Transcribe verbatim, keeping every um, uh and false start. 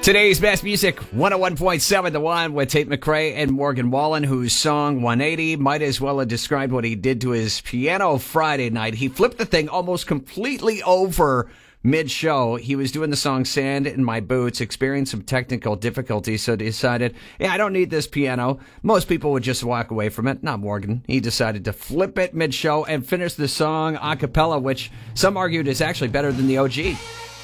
Today's best music, one oh one point seven The One with Tate McRae and Morgan Wallen, whose song one eighty might as well have described what he did to his piano Friday night. He flipped the thing almost completely over mid-show. He was doing the song Sand in My Boots, experienced some technical difficulties, so decided, yeah, I don't need this piano. Most people would just walk away from it. Not Morgan. He decided to flip it mid-show and finish the song a cappella, which some argued is actually better than the O G.